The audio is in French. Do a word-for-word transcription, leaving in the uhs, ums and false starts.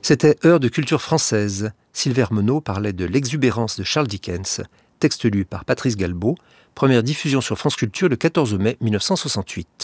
C'était Heure de culture française. Sylvain Monod parlait de l'exubérance de Charles Dickens. Texte lu par Patrice Galbaud. Première diffusion sur France Culture le quatorze mai mille neuf cent soixante-huit.